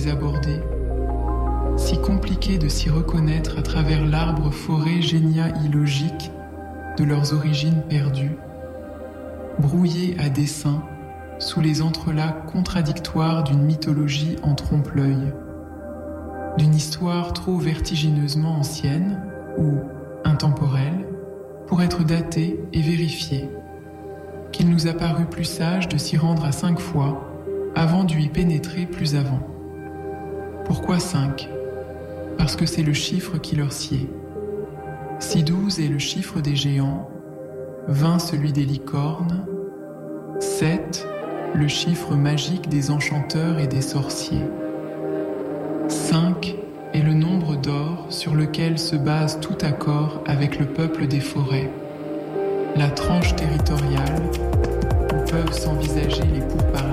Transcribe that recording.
les aborder, si compliqué de s'y reconnaître à travers l'arbre-forêt génia-illogique de leurs origines perdues, brouillé à dessein sous les entrelacs contradictoires d'une mythologie en trompe-l'œil, d'une histoire trop vertigineusement ancienne ou intemporelle pour être datée et vérifiée, qu'il nous a paru plus sage de s'y rendre à 5 fois avant d'y pénétrer plus avant. Pourquoi 5 ? Parce que c'est le chiffre qui leur sied. Si 12 est le chiffre des géants, 20 celui des licornes, 7 le chiffre magique des enchanteurs et des sorciers. 5 est le nombre d'or sur lequel se base tout accord avec le peuple des forêts, la tranche territoriale où peuvent s'envisager les pourparlers